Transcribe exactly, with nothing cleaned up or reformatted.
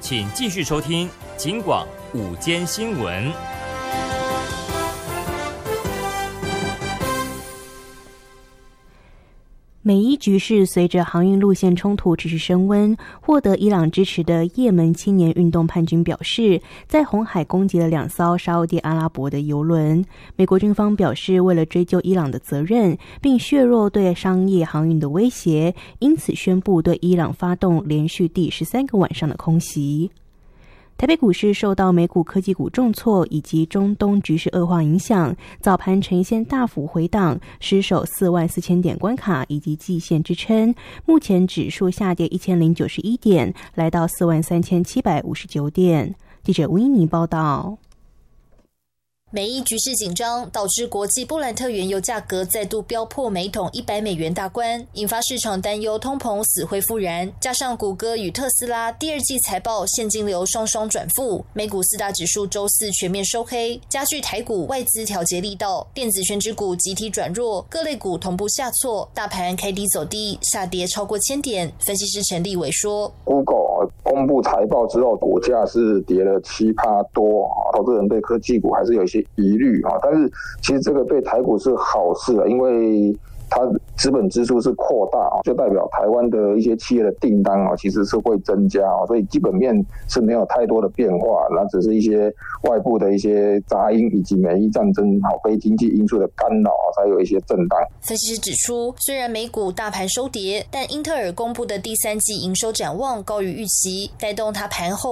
请继续收听警广午间新闻。 美伊局势随着航运路线冲突持续升温，获得伊朗支持的也门青年运动叛军表示，在红海攻击了两艘沙烏地阿拉伯的油轮。美国军方表示，为了追究伊朗的责任，并削弱对商业航运的威胁，因此宣布对伊朗发动连续第十三个晚上的空袭。台北股市受到美股科技股重挫以及中东局势恶化影响，早盘呈现大幅回档，失守四万四千点关卡以及季线支撑。目前指数下跌一千零九十一点，来到四万三千七百五十九点。记者吴依妮报道。 美伊局势紧张，导致国际布兰特原油价格再度飙破每桶一百美元大关，引发市场担忧通膨死灰复燃。加上谷歌与特斯拉第二季财报现金流双双转负，美股四大指数周四全面收黑，加剧台股外资调节力道，电子权值股集体转弱，各类股同步下挫，大盘开低走低，下跌超过千点。分析师陈立伟说 ，Google 公布财报之后，股价是跌了七趴多，投资人对科技股还是有一些疑虑，但是其实这个对台股是好事，因为它资本支出是扩大，就代表台湾的一些企业的订单其实是会增加，所以基本面是没有太多的变化，那只是一些外部的一些杂音以及美伊战争非经济因素的干扰才有一些震荡。 分析师指出，虽然美股大盘收跌，但英特尔公布的第三季营收展望高于预期，带动它盘后